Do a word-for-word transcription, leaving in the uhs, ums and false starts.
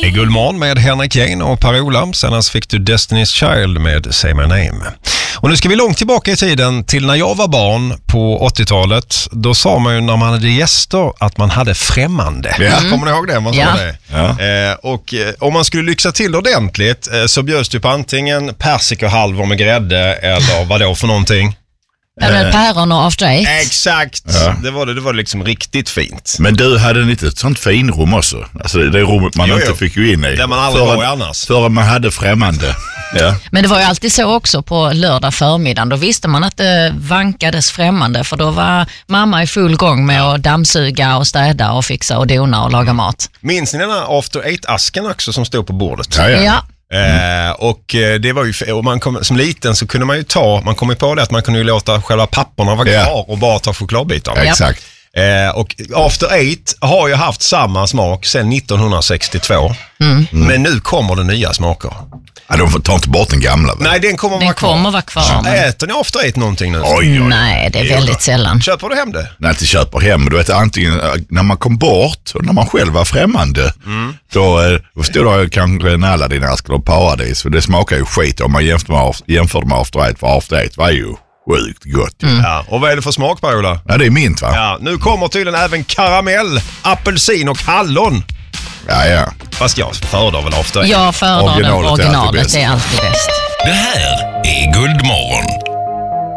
I Guldmorgon med Henrik Jane och Per-Ola. Senast fick du Destiny's Child med Say My Name. Och nu ska vi långt tillbaka i tiden till när jag var barn på åttiotalet. Då sa man ju när man hade gäster att man hade främmande. Ja. Mm. Kommer ni ihåg det? Man sa ja. det. Ja. Eh, och eh, om man skulle lyxa till ordentligt eh, så bjöds du på antingen persikohalvor med grädde eller vad då för någonting. Eller päron och after eight. Exakt, Ja. det var det, det var liksom riktigt fint. Men du hade inte ett sånt finrum också. Alltså det rummet man Jo, inte jo. fick ju in i. Där man aldrig Förrän- var i annars. Förrän man hade främmande. Ja. Men det var ju alltid så också på lördag förmiddagen. Då visste man att det vankades främmande, för då var mamma i full gång med att dammsuga och städa och fixa och dona och laga mat. Minns ni den här after eight-asken också som stod på bordet? Ja, ja. Ja. Eh, och eh, det var ju, och man kom, som liten så kunde man ju ta, man kom ju på det att man kunde ju låta själva papporna vara Ja. kvar och bara ta chokladbitarna. Ja, exakt. Eh, och After Eight har ju haft samma smak sedan nittonhundrasextiotvå. Mm. Men nu kommer det nya smaker. Ja, de får ta inte bort den gamla. Väl? Nej, den kommer Den vara kvar. kommer vara kvar. Ja, Men... äter ni After Eight någonting nu? Oj, oj. Nej, det är väldigt sällan. Köper du hem det? När jag inte köper hem, du vet antingen äh, när man kom bort och när man själv var främmande, mm. då, äh, då stod det kanske en Aladdin-ask och paradis, för det smakar ju skit om man jämför med, jämför med After Eight, för After Eight var ju sjukt gott. Mm. Ja, och vad är det för smak, Per-Ola? Ja, det är mint va? Ja, nu kommer tydligen även karamell, apelsin och hallon. Ja, ja. Fast jag föredrar väl After Eight. Jag föredrar Originalet den är alltid originalet, bäst. det är alltid bäst. Det här är Guldmorgon